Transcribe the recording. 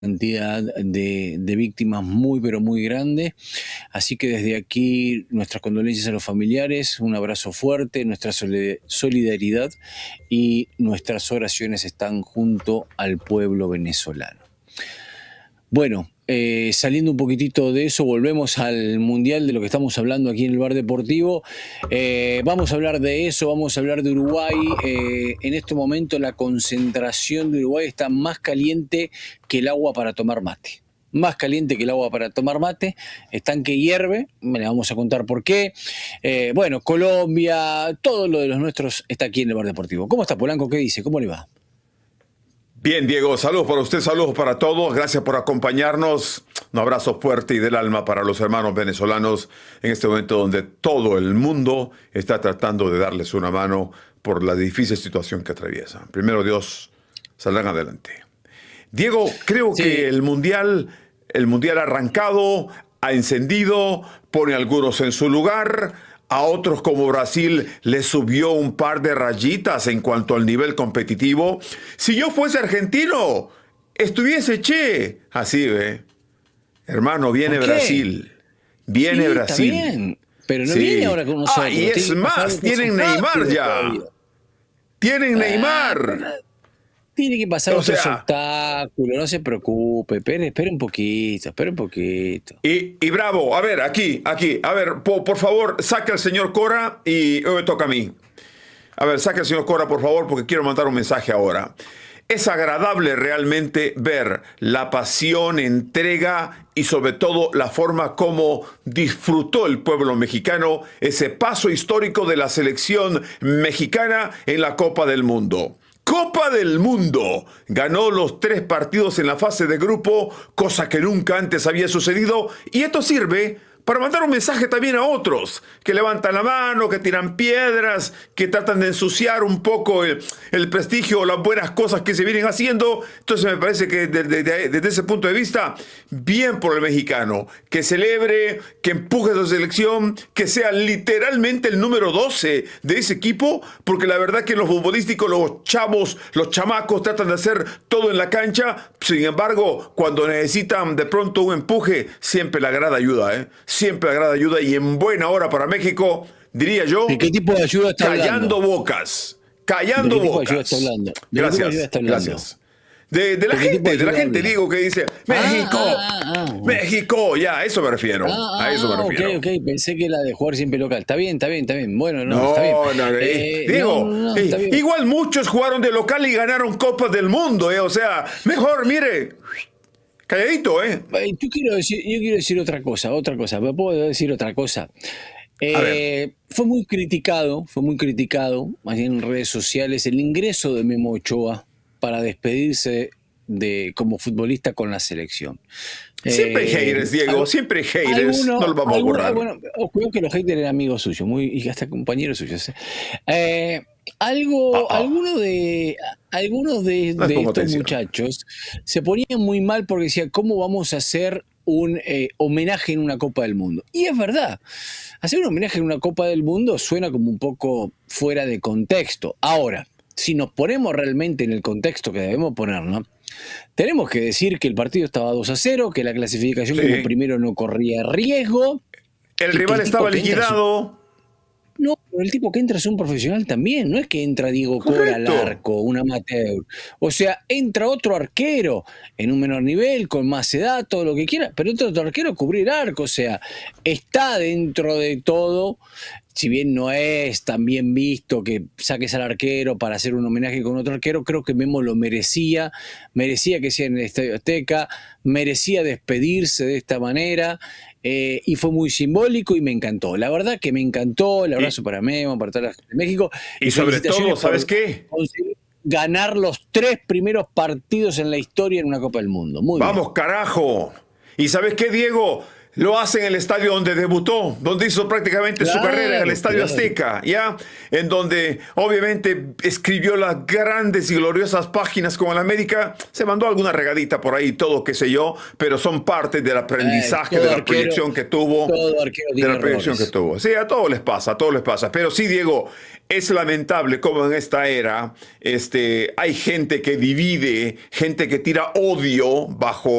cantidad de víctimas muy, pero muy grande. Así que desde aquí nuestras condolencias a los familiares, un abrazo fuerte, nuestra solidaridad y nuestras oraciones están junto al pueblo venezolano. Bueno, saliendo un poquitito de eso, volvemos al Mundial, de lo que estamos hablando aquí en el Bar Deportivo. Vamos a hablar de eso, vamos a hablar de Uruguay. En este momento la concentración de Uruguay está más caliente que el agua para tomar mate. Más caliente que el agua para tomar mate, están que hierve, me le vamos a contar por qué. Bueno, Colombia, todo lo de los nuestros está aquí en el Bar Deportivo. ¿Cómo está, Polanco? ¿Qué dice? ¿Cómo le va? Bien, Diego, saludos para usted, saludos para todos, gracias por acompañarnos. Un abrazo fuerte y del alma para los hermanos venezolanos en este momento donde todo el mundo está tratando de darles una mano por la difícil situación que atraviesan. Primero Dios, saldrán adelante. Diego, creo que el mundial ha arrancado, ha encendido, pone a algunos en su lugar. A otros como Brasil le subió un par de rayitas en cuanto al nivel competitivo. Si yo fuese argentino, estuviese así, ¿ve? Hermano, viene Brasil. Viene Brasil. Está bien, pero no viene ahora con nosotros. Y es más, tienen Neymar ya. Tienen Neymar. Tiene que pasar otros obstáculos, no se preocupe, espere un poquito. Y bravo, a ver, aquí, a ver, por favor, saque al señor Cora y hoy me toca a mí. A ver, saque al señor Cora, por favor, porque quiero mandar un mensaje ahora. Es agradable realmente ver la pasión, entrega y sobre todo la forma como disfrutó el pueblo mexicano ese paso histórico de la selección mexicana en la Copa del Mundo. Copa del Mundo. Ganó los 3 partidos en la fase de grupo, cosa que nunca antes había sucedido, y esto sirve para mandar un mensaje también a otros que levantan la mano, que tiran piedras, que tratan de ensuciar un poco el prestigio o las buenas cosas que se vienen haciendo. Entonces me parece que desde ese punto de vista, bien por el mexicano, que celebre, que empuje a su selección, que sea literalmente el número 12 de ese equipo, porque la verdad que en los futbolísticos los chamacos tratan de hacer todo en la cancha. Sin embargo, cuando necesitan de pronto un empuje, siempre la grada ayuda, siempre agrada ayuda y en buena hora para México, diría yo. ¿De qué tipo de ayuda está callando hablando? bocas. Callando ¿De qué tipo bocas. de ayuda está hablando? Gracias. De la gente digo que dice México, México, ya, a eso me refiero. A eso me refiero. Ok, pensé que la de jugar siempre local. Está bien. Bueno, está bien. Digo, está bien. Igual muchos jugaron de local y ganaron Copas del Mundo, o sea, mejor, mire. Calladito, Yo quiero decir otra cosa. ¿Me puedo decir otra cosa? Fue muy criticado, más bien en redes sociales, el ingreso de Memo Ochoa para despedirse como futbolista con la selección. Siempre hay haters, Diego, siempre hay haters, no los vamos a borrar. Bueno, creo que los haters eran amigos suyos, y hasta compañeros suyos. Algunos de estos muchachos se ponían muy mal porque decían, ¿cómo vamos a hacer un homenaje en una Copa del Mundo? Y es verdad, hacer un homenaje en una Copa del Mundo suena como un poco fuera de contexto. Ahora, si nos ponemos realmente en el contexto que debemos ponernos, tenemos que decir que el partido estaba 2-0, que la clasificación como primero no corría riesgo. El rival estaba liquidado. No, pero el tipo que entra es un profesional también, no es que entra Diego Cora al arco, un amateur. O sea, entra otro arquero en un menor nivel, con más edad, todo lo que quiera, pero entra otro arquero a cubrir arco, o sea, está dentro de todo. Si bien no es tan bien visto que saques al arquero para hacer un homenaje con otro arquero, creo que Memo lo merecía que sea en el Estadio Azteca, merecía despedirse de esta manera, y fue muy simbólico y me encantó. La verdad que me encantó, el abrazo para Memo, para toda la gente de México. Y sobre todo, ¿sabes qué? Ganar los 3 primeros partidos en la historia en una Copa del Mundo. Muy Vamos, bien. carajo. ¿Y sabes qué, Diego? Lo hace en el estadio donde debutó, donde hizo prácticamente su carrera, en el Estadio Azteca, ¿ya? En donde obviamente escribió las grandes y gloriosas páginas con el América. Se mandó alguna regadita por ahí, todo, qué sé yo, pero son parte del aprendizaje, de la proyección que tuvo. Todo arquero tiene errores. Sí, a todos les pasa, a todos les pasa. Pero sí, Diego, es lamentable cómo en esta era hay gente que divide, gente que tira odio bajo